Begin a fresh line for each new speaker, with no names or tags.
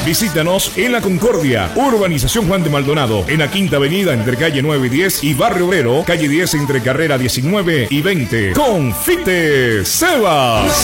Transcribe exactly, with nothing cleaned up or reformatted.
Visítanos en La Concordia, Urbanización Juan de Maldonado, en la Quinta Avenida entre calle nueve y diez y Barrio Obrero, calle diez entre carrera diecinueve y veinte. Confite Sebas.